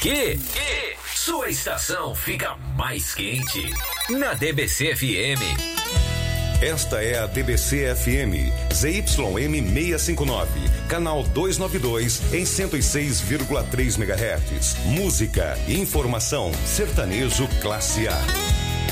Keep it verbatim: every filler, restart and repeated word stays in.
Que? Que? Sua estação fica mais quente na D B C F M. Esta é a D B C F M, Z Y M seiscentos e cinquenta e nove, canal duzentos e noventa e dois, em cento e seis vírgula três megahertz. Música, informação, sertanejo classe A.